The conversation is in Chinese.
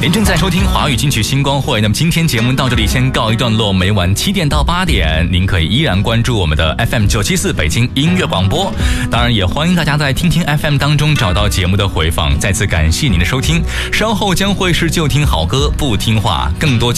您正在收听华语金曲星光会，那么今天节目到这里先告一段落，每晚7点到8点，您可以依然关注我们的 FM974 北京音乐广播。当然，也欢迎大家在听听 FM 当中找到节目的回放。再次感谢您的收听，稍后将会是就听好歌不听话，更多